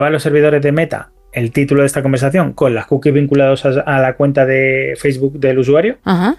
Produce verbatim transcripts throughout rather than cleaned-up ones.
a los servidores de Meta el título de esta conversación con las cookies vinculados a, a la cuenta de Facebook del usuario. Ajá.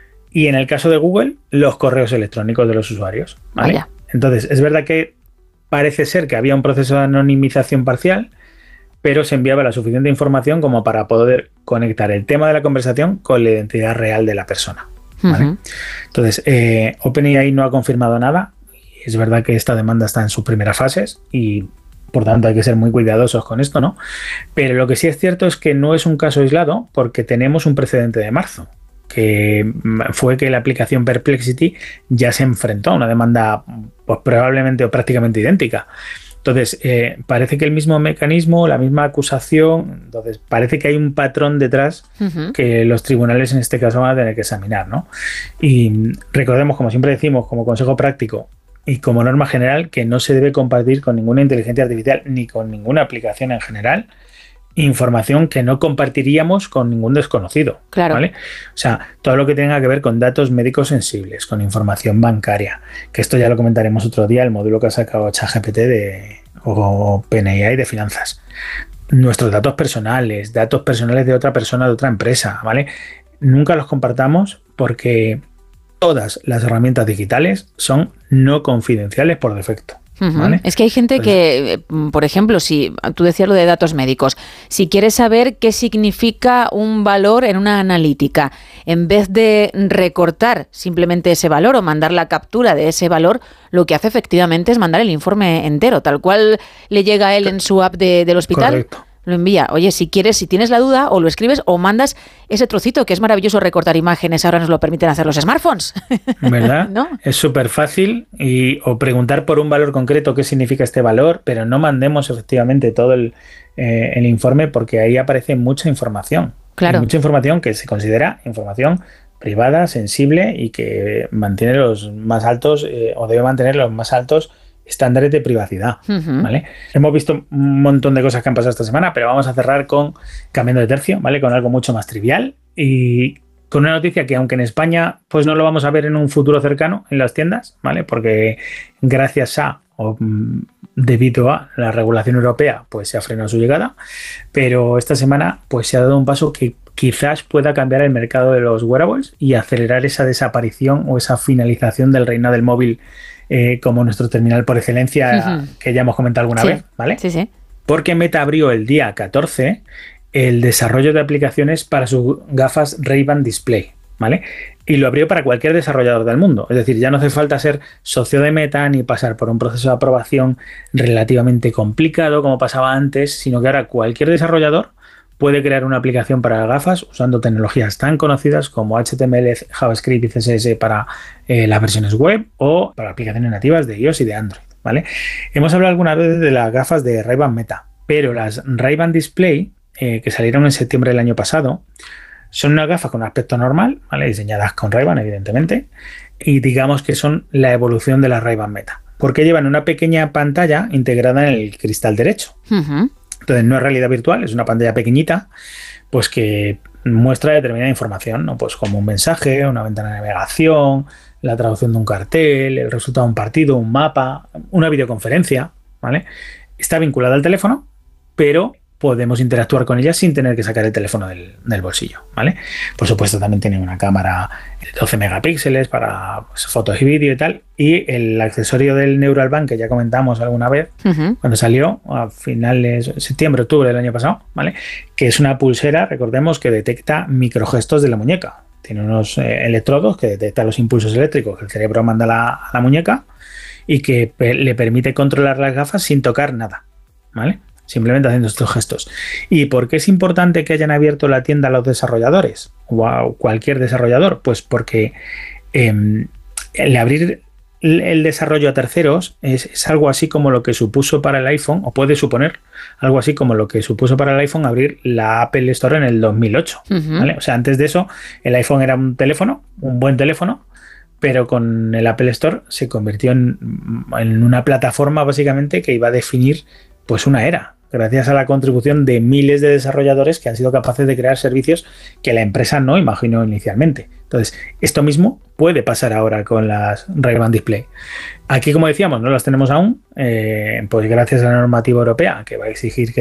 Y en el caso de Google, los correos electrónicos de los usuarios, ¿vale? Vaya. Entonces, es verdad que parece ser que había un proceso de anonimización parcial, pero se enviaba la suficiente información como para poder conectar el tema de la conversación con la identidad real de la persona, ¿vale? Uh-huh. Entonces, eh, OpenAI no ha confirmado nada. Es verdad que esta demanda está en sus primeras fases y por tanto hay que ser muy cuidadosos con esto, ¿no? Pero lo que sí es cierto es que no es un caso aislado porque tenemos un precedente de marzo, que fue que la aplicación Perplexity ya se enfrentó a una demanda pues, probablemente o prácticamente idéntica. Entonces, eh, parece que el mismo mecanismo, la misma acusación, entonces parece que hay un patrón detrás uh-huh. que los tribunales en este caso van a tener que examinar, ¿no? Y recordemos, como siempre decimos, como consejo práctico y como norma general, que no se debe compartir con ninguna inteligencia artificial ni con ninguna aplicación en general información que no compartiríamos con ningún desconocido, claro. ¿vale? O sea, todo lo que tenga que ver con datos médicos sensibles, con información bancaria, que esto ya lo comentaremos otro día, el módulo que ha sacado ChatGPT de o OpenAI de finanzas. Nuestros datos personales, datos personales de otra persona, de otra empresa, ¿vale? Nunca los compartamos porque todas las herramientas digitales son no confidenciales por defecto. Uh-huh. ¿Vale? Es que hay gente pues, que, por ejemplo, si tú decías lo de datos médicos, si quieres saber qué significa un valor en una analítica, en vez de recortar simplemente ese valor o mandar la captura de ese valor, lo que hace efectivamente es mandar el informe entero, tal cual le llega a él en su app de, del hospital. Correcto. Lo envía. Oye, si quieres, si tienes la duda, o lo escribes o mandas ese trocito, que es maravilloso recortar imágenes, ahora nos lo permiten hacer los smartphones. ¿Verdad? ¿No? Es súper fácil y, o preguntar por un valor concreto qué significa este valor, pero no mandemos efectivamente todo el, eh, el informe porque ahí aparece mucha información. Claro. Mucha información que se considera información privada, sensible y que mantiene los más altos eh, o debe mantener los más altos estándares de privacidad, uh-huh. ¿vale? Hemos visto un montón de cosas que han pasado esta semana, pero vamos a cerrar con cambiando de tercio, ¿vale? Con algo mucho más trivial y con una noticia que aunque en España pues no lo vamos a ver en un futuro cercano en las tiendas, ¿vale? Porque gracias a o debido a la regulación europea pues se ha frenado su llegada, pero esta semana pues se ha dado un paso que quizás pueda cambiar el mercado de los wearables y acelerar esa desaparición o esa finalización del reinado del móvil Eh, como nuestro terminal por excelencia, uh-huh. que ya hemos comentado alguna sí, vez, ¿vale? Sí, sí. Porque Meta abrió el día catorce el desarrollo de aplicaciones para sus gafas Ray-Ban Display, ¿vale? Y lo abrió para cualquier desarrollador del mundo. Es decir, ya no hace falta ser socio de Meta ni pasar por un proceso de aprobación relativamente complicado como pasaba antes, sino que ahora cualquier desarrollador puede crear una aplicación para gafas usando tecnologías tan conocidas como H T M L, JavaScript y C S S para eh, las versiones web o para aplicaciones nativas de iOS y de Android, ¿vale? Hemos hablado algunas veces de las gafas de Ray-Ban Meta, pero las Ray-Ban Display, eh, que salieron en septiembre del año pasado, son unas gafas con aspecto normal, ¿vale? Diseñadas con Ray-Ban, evidentemente, y digamos que son la evolución de las Ray-Ban Meta, porque llevan una pequeña pantalla integrada en el cristal derecho. Uh-huh. Entonces no es realidad virtual, es una pantalla pequeñita, pues que muestra determinada información, ¿no? Pues como un mensaje, una ventana de navegación, la traducción de un cartel, el resultado de un partido, un mapa, una videoconferencia, ¿vale? Está vinculada al teléfono, pero podemos interactuar con ella sin tener que sacar el teléfono del, del bolsillo, ¿vale? Por supuesto, también tiene una cámara de doce megapíxeles para pues, fotos y vídeo y tal. Y el accesorio del Neural Band, que ya comentamos alguna vez, uh-huh. cuando salió a finales de septiembre, octubre del año pasado, ¿vale? Que es una pulsera, recordemos, que detecta microgestos de la muñeca. Tiene unos eh, electrodos que detectan los impulsos eléctricos que el cerebro manda a la, a la muñeca y que pe- le permite controlar las gafas sin tocar nada, ¿vale? Simplemente haciendo estos gestos. ¿Y por qué es importante que hayan abierto la tienda a los desarrolladores o a cualquier desarrollador? Pues porque eh, el abrir el desarrollo a terceros es, es algo así como lo que supuso para el iPhone, o puede suponer algo así como lo que supuso para el iPhone abrir la Apple Store en el dos mil ocho, uh-huh. ¿vale? O sea, antes de eso el iPhone era un teléfono, un buen teléfono, pero con el Apple Store se convirtió en, en una plataforma básicamente que iba a definir pues una era, gracias a la contribución de miles de desarrolladores que han sido capaces de crear servicios que la empresa no imaginó inicialmente. Entonces, esto mismo puede pasar ahora con las Ray-Ban Display. Aquí, como decíamos, no las tenemos aún, eh, pues gracias a la normativa europea que va a exigir que